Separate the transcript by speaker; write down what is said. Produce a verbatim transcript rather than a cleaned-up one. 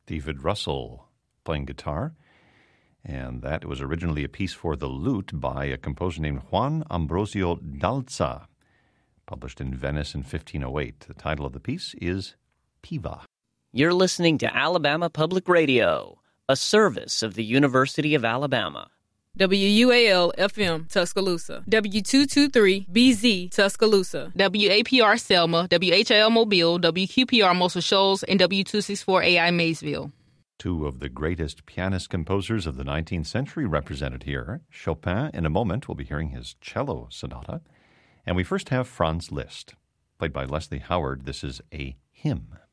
Speaker 1: David Russell playing guitar. And that was originally a piece for the lute by a composer named Juan Ambrosio Dalza, published in Venice in fifteen oh eight. The title of the piece is Piva.
Speaker 2: You're listening to Alabama Public Radio, a service of the University of Alabama.
Speaker 3: W U A L F M Tuscaloosa, W two twenty-three B Z Tuscaloosa,
Speaker 4: W A P R Selma, W H I L Mobile, W Q P R Muscle Shoals, and W two sixty-four A I Maysville.
Speaker 1: Two of the greatest pianist composers of the nineteenth century represented here. Chopin, in a moment, we'll be hearing his cello sonata. And we first have Franz Liszt, played by Leslie Howard. This is a hymn.